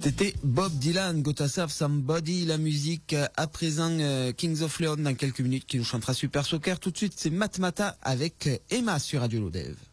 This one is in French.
C'était Bob Dylan, Got to Save Somebody, la musique. À présent, Kings of Leon dans quelques minutes qui nous chantera Super Soccer. Tout de suite, c'est Matmata avec Emma sur Radio Lodève.